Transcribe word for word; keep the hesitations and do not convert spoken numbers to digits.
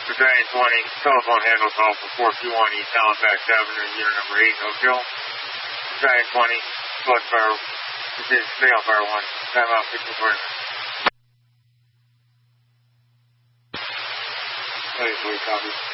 Battalion twenty, telephone handle call for four two one East Halifax Avenue, unit number eight, no kill. Battalion twenty, select fire, stay on fire one, time out, fifteen forty. Please, please copy.